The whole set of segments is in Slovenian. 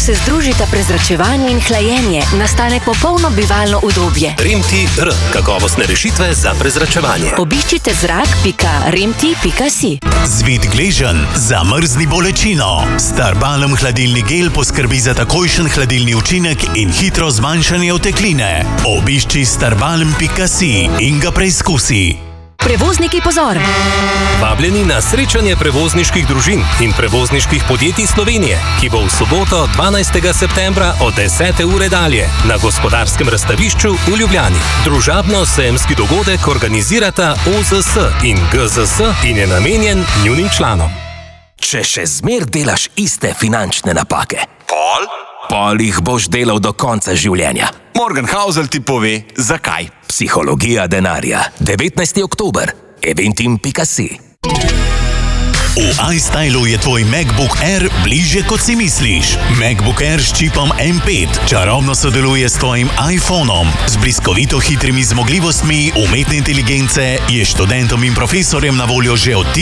se združita prezračevanje in hlajenje, nastane popolno bivalno udobje. Remti-R. Kakovostne rešitve za prezračevanje. Obiščite zrak.remti.si. Zvit gležen, zamrzni bolečino. Starbalm hladilni gel poskrbi za takojšen hladilni učinek in hitro zmanjšanje otekline. Obišči starbalm.si in ga preizkusi. Prevozniki, pozor! Vabljeni na srečanje prevozniških družin in prevozniških podjetij Slovenije, ki bo v soboto 12. septembra od 10. ure dalje na Gospodarskem razstavišču v Ljubljani. Družabno-sejemski dogodek organizirata OZS in GZS in je namenjen njunim članom. Če še zmer delaš iste finančne napake, pol jih boš delal do konca življenja. Morgan Housel ti pove, zakaj. Psihologija denarja. 19. oktober. eventim.si. V iStylu je tvoj MacBook Air bližje, kot si misliš. MacBook Air s čipom M5 čarobno sodeluje s tvojim iPhonom. Z bliskovito hitrimi zmogljivostmi umetne inteligence je študentom in profesorjem na voljo že od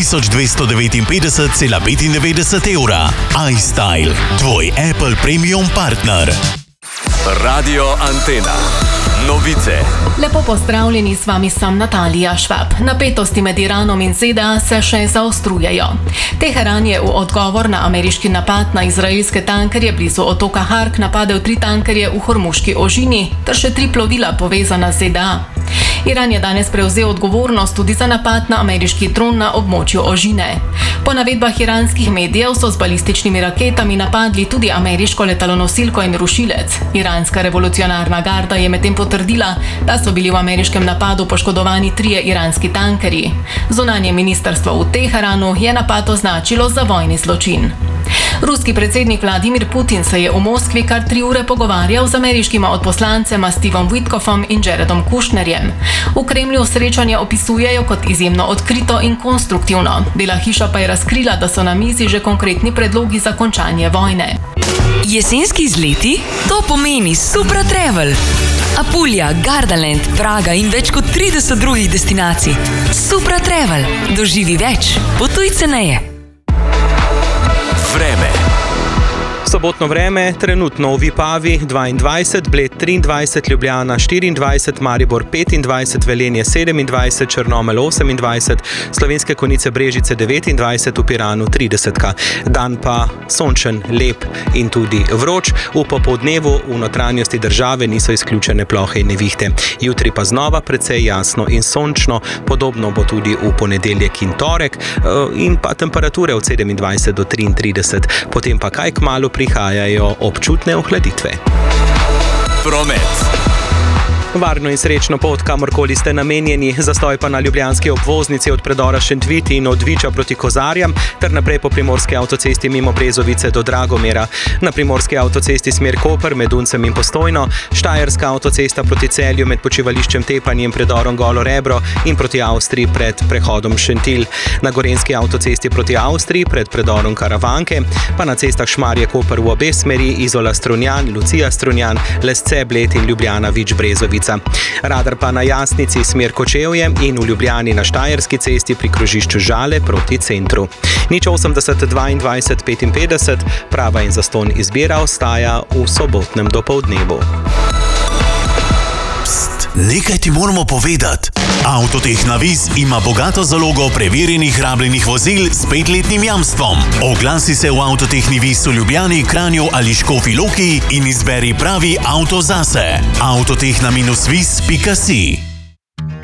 1259,95 evra. iStyle, tvoj Apple Premium partner. Radio Antena. Novice. Lepo pozdravljeni, s vami sem Natalija Švab. Napetosti med Iranom in ZDA se še zaostrujejo. Teheran je v odgovor na ameriški napad na izraelske tankerje blizu otoka Hark napadel 3 tankerje v Hormuški ožini ter še 3 plovila povezana z ZDA. Iran je danes prevzel odgovornost tudi za napad na ameriški dron na območju ožine. Po navedbah iranskih medijev so z balističnimi raketami napadli tudi ameriško letalonosilko in rušilec. Iranska revolucionarna garda je medtem potrdila, da so bili v ameriškem napadu poškodovani 3 iranski tankerji. Zunanje ministrstvo v Teheranu je napad označilo za vojni zločin. Ruski predsednik Vladimir Putin se je v Moskvi kar 3 ure pogovarjal z ameriškima odposlancema Stevom Witkoffom in Jaredom Kushnerjem. V Kremlju srečanje opisujejo kot izjemno odkrito in konstruktivno. Bela hiša pa je razkrila, da so na mizi že konkretni predlogi za končanje vojne. Jesenski izleti? To pomeni Supra Travel. Apulja, Gardaland, Praga in več kot 30 drugih destinacij. Supra Travel. Doživi več. Potuj ceneje. Vreme. Sobotno vreme, trenutno v Vipavi 22, Bled 23, Ljubljana 24, Maribor 25, Velenje 27, Črnomelj 28, Slovenske Konjice Brežice 29, v Piranu 30. Dan pa sončen, lep in tudi vroč. V popoldnevu v notranjosti države niso izključene plohe in nevihte. Jutri pa znova precej jasno in sončno, podobno bo tudi v ponedeljek in torek in pa temperature od 27 do 33, potem pa kaj kmalu prihajajo občutne ohladitve. Promet. Varno in srečno pot, kamorkoli ste namenjeni, zastoj pa na ljubljanski obvoznici od predora Šentvid in od Viča proti Kozarjam ter naprej po primorski avtocesti mimo Brezovice do Dragomera. Na primorski avtocesti smer Koper med Uncem in Postojno, Štajerska avtocesta proti Celju med počivališčem Tepanje in predorom Golo Rebro in proti Avstriji pred prehodom Šentilj. Na gorenjski avtocesti proti Avstriji pred predorom Karavanke, pa na cestah Šmarje-Koper v obe smeri, Izola Strunjan, Lucija Strunjan, Lesce, Bled in Ljubljana Vič Brezovica. Radar pa na Jasnici smer Kočevje in v Ljubljani na Štajerski cesti pri krožišču Žale proti centru. 080 22 55, prava in zastonj izbira ostaja v sobotnem dopoldnevu. Nekaj ti moramo povedati. Avtotehna Vis ima bogato zalogo preverjenih rabljenih vozil s 5-letnim jamstvom. Oglasi se v Avtotehni Vis v Ljubljani, Kranju ali Škofji Loki in izberi pravi avto zase. Avtotehna-vis.si